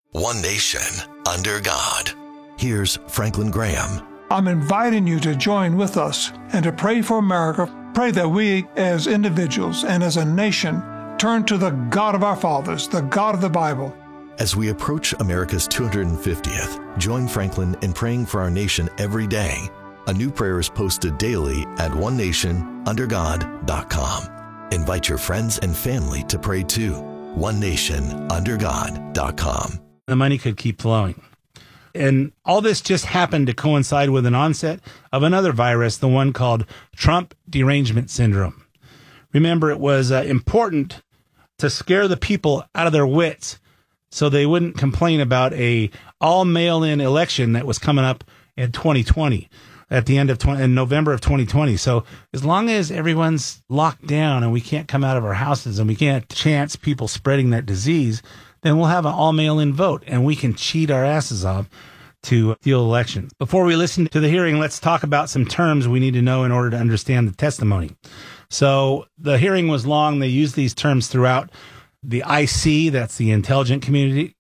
One nation, under God. Here's Franklin Graham. I'm inviting you to join with us and to pray for America. Pray that we, as individuals and as a nation, turn to the God of our fathers, the God of the Bible. As we approach America's 250th, join Franklin in praying for our nation every day. A new prayer is posted daily at onenationundergod.com. Invite your friends and family to pray too. onenationundergod.com. The money could keep flowing. And all this just happened to coincide with an onset of another virus, the one called Trump derangement syndrome. Remember, it was important to scare the people out of their wits so they wouldn't complain about a all mail-in election that was coming up in 2020 at the end of in November of 2020. So as long as everyone's locked down and we can't come out of our houses and we can't chance people spreading that disease, then we'll have an all mail-in vote and we can cheat our asses off to steal elections. Before we listen to the hearing, let's talk about some terms we need to know in order to understand the testimony. So the hearing was long. They used these terms throughout. The IC, that's the intelligence community.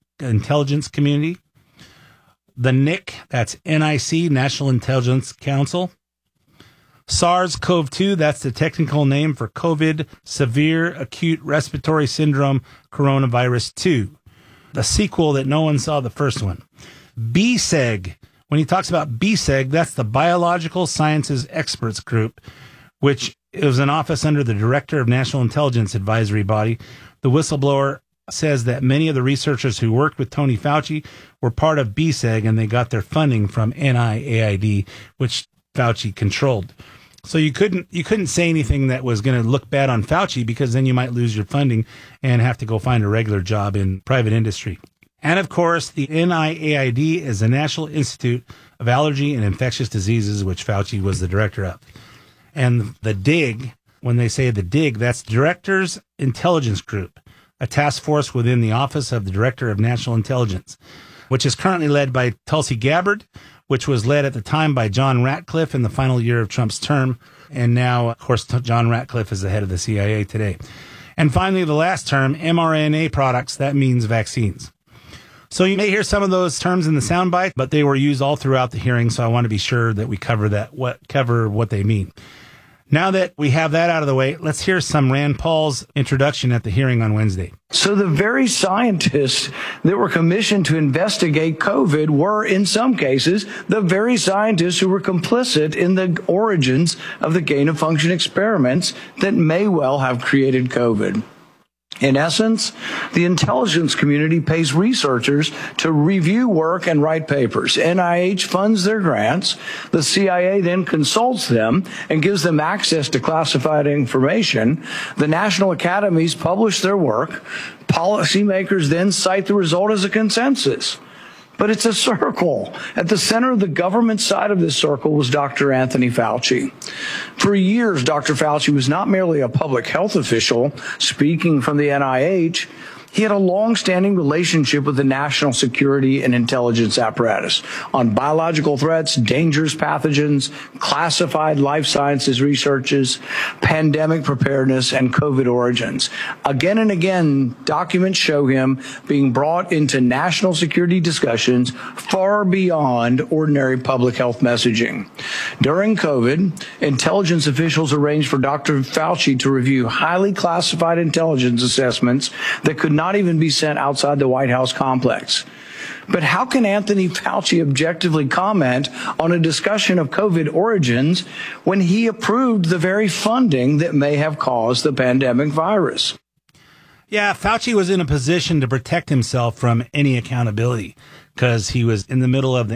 The NIC, that's NIC, National Intelligence Council. SARS-CoV-2, that's the technical name for COVID, Severe Acute Respiratory Syndrome Coronavirus 2. The sequel that no one saw the first one. BSEG, when he talks about BSEG, that's the Biological Sciences Experts Group, which is an office under the Director of National Intelligence Advisory Body. The whistleblower says that many of the researchers who worked with Tony Fauci were part of BSEG and they got their funding from NIAID, which Fauci controlled. So you couldn't say anything that was going to look bad on Fauci because then you might lose your funding and have to go find a regular job in private industry. And of course, the NIAID is the National Institute of Allergy and Infectious Diseases, which Fauci was the director of. And the DIG, when they say the DIG, that's Directors Intelligence Group, a task force within the Office of the Director of National Intelligence, which is currently led by Tulsi Gabbard, which was led at the time by John Ratcliffe in the final year of Trump's term. And now, of course, John Ratcliffe is the head of the CIA today. And finally, the last term, mRNA products, that means vaccines. So you may hear some of those terms in the soundbite, but they were used all throughout the hearing, so I want to be sure that we cover what they mean. Now that we have that out of the way, let's hear some Rand Paul's introduction at the hearing on Wednesday. So the very scientists that were commissioned to investigate COVID were, in some cases, the very scientists who were complicit in the origins of the gain-of-function experiments that may well have created COVID. In essence, the intelligence community pays researchers to review work and write papers. NIH funds their grants. The CIA then consults them and gives them access to classified information. The national academies publish their work. Policymakers then cite the result as a consensus. But it's a circle. At the center of the government side of this circle was Dr. Anthony Fauci. For years, Dr. Fauci was not merely a public health official speaking from the NIH. He had a long-standing relationship with the national security and intelligence apparatus on biological threats, dangerous pathogens, classified life sciences researches, pandemic preparedness, and COVID origins. Again and again, documents show him being brought into national security discussions far beyond ordinary public health messaging. During COVID, intelligence officials arranged for Dr. Fauci to review highly classified intelligence assessments that could not even be sent outside the White House complex. But how can Anthony Fauci objectively comment on a discussion of COVID origins when he approved the very funding that may have caused the pandemic virus? Yeah, Fauci was in a position to protect himself from any accountability because he was in the middle of the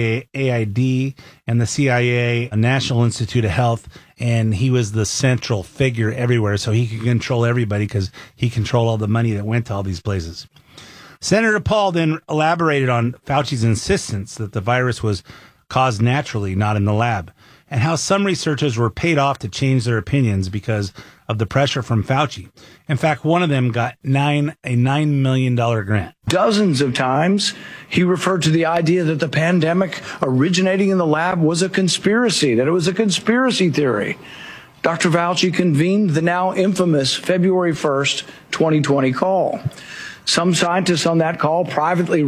NIAID and the CIA, National Institute of Health, and he was the central figure everywhere, so he could control everybody because he controlled all the money that went to all these places. Senator Paul then elaborated on Fauci's insistence that the virus was caused naturally, not in the lab, and how some researchers were paid off to change their opinions because of the pressure from Fauci. In fact, one of them got a $9 million grant. Dozens of times, he referred to the idea that the pandemic originating in the lab was a conspiracy, that it was a conspiracy theory. Dr. Fauci convened the now infamous February 1st, 2020 call. Some scientists on that call privately